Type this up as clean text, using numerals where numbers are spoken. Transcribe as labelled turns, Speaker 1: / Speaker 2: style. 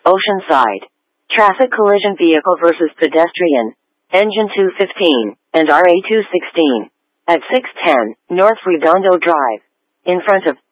Speaker 1: Oceanside. Traffic collision vehicle versus pedestrian. Engine 215 and RA 216. At 610 North Redondo Drive. In front of